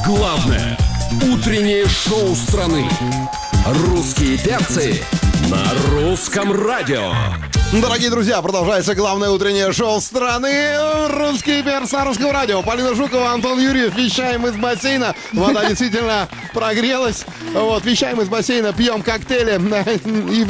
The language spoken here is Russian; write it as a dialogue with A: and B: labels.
A: Главное утреннее шоу страны. Русские перцы на русском радио.
B: Дорогие друзья, продолжается главное утреннее шоу страны. Русский перц на русском радио. Полина Жукова, Антон Юрьев. Вещаем из бассейна. Вода действительно прогрелась. Вот, вещаем из бассейна, пьем коктейли. И